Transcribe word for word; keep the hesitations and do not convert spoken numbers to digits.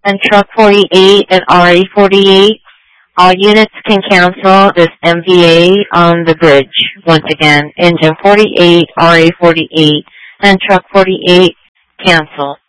and Truck forty-eight and R A forty-eight. All units can cancel this M V A on the bridge. Once again, engine forty-eight, R A forty-eight, and Truck forty-eight, cancel.